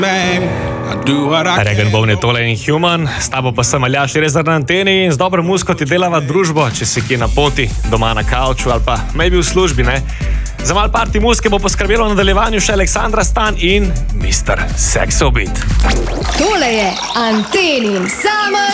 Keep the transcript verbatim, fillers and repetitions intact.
Regan Bone je tole in Human, s tabo pa sem Aljaž Rezar na anteni in z dobro muziko ti delava družbo, če si kje na poti, doma na kavču ali pa maybe v službi, ne? Za mal party muzike bo poskrbelo v nadaljevanju še Aleksandra Stan in mister Sexobit. Tole je Antenin Summer